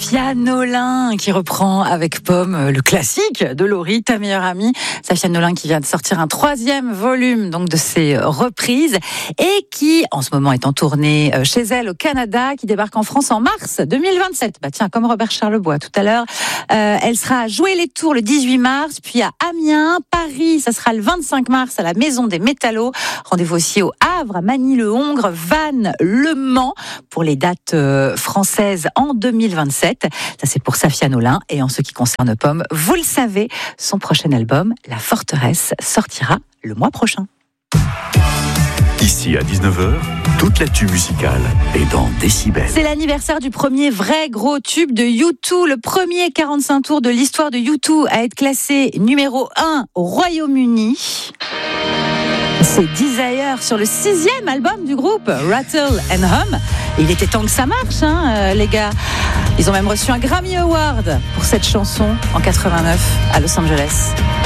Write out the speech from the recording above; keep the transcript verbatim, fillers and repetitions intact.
Safia Nolin qui reprend avec Pomme le classique de Laurie, ta meilleure amie. Safia Nolin qui vient de sortir un troisième volume donc de ses reprises et qui en ce moment est en tournée chez elle au Canada, qui débarque en France en mars deux mille vingt-sept. Bah tiens, comme Robert Charlebois tout à l'heure. Euh, elle sera à Jouer les Tours le dix-huit mars, puis à Amiens, Paris, ça sera le vingt-cinq mars à la Maison des Métallos. Rendez-vous aussi au Havre, à Magny-le-Hongre, Vannes, Le Mans pour les dates euh, françaises en deux mille vingt-sept. Ça c'est pour Safia Nolin. Et en ce qui concerne Pomme, vous le savez, son prochain album, La Forteresse, sortira le mois prochain. Ici à dix-neuf heures, toute l'actu musicale est dans Décibel. C'est l'anniversaire du premier vrai gros tube de U deux, le premier quarante-cinq tours de l'histoire de U deux à être classé numéro un au Royaume-Uni. C'est Desire sur le sixième album du groupe, Rattle and Hum. Il était temps que ça marche, hein, euh, les gars. Ils ont même reçu un Grammy Award pour cette chanson en quatre-vingt-neuf à Los Angeles.